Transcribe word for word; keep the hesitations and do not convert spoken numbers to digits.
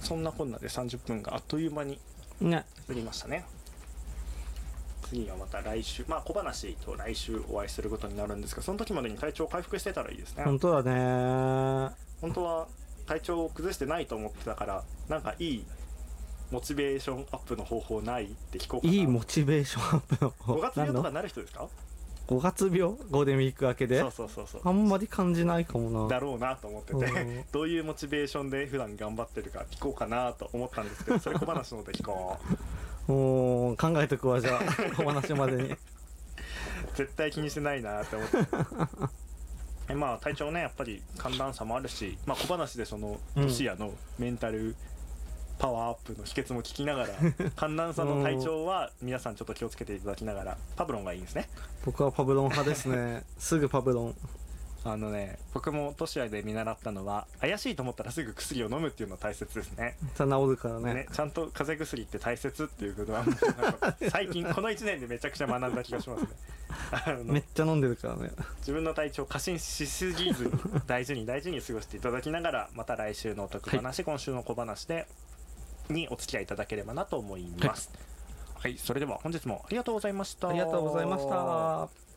そんなこんなでさんじゅっぷんがあっという間にね過ぎましたね。次はまた来週、まあ小話と来週お会いすることになるんですが、その時までに体調回復してたらいいですね。 本当だね。 本当は体調を崩してないと思ってたから、なんかいいモチベーションアップの方法ないって聞こうかな。 いいモチベーションアップのごがつ病とかなる人ですか？ ごがつ病、ゴールデンウィーク明けで。 そうそうそうそう。 あんまり感じないかもな。 だろうなと思っててどういうモチベーションで普段頑張ってるか聞こうかなと思ったんですけど、それ小話の方で聞こう。もう考えとくわ、じゃあ小話までに絶対気にしてないなって思ってえまあ体調ね、やっぱり寒暖差もあるし、まあ小話でそのロシアのメンタルパワーアップの秘訣も聞きながら、寒暖差の体調は皆さんちょっと気をつけていただきながら、パブロンがいいんですね。 僕はパブロン派ですねすぐパブロン。 あのね、僕も都市愛で見習ったのは、怪しいと思ったらすぐ薬を飲むっていうのは大切ですね。 じゃあ治るからね。 ね、ちゃんと風邪薬って大切っていうことはもうなんか最近このいちねんでめちゃくちゃ学んだ気がしますね。あのめっちゃ飲んでるからね。 自分の体調を過信しすぎずに大事に大事に過ごしていただきながら、また来週のお得話、はい、今週の小話でにお付き合いいただければなと思います。はい、はい、それでは本日もありがとうございました。 ありがとうございました。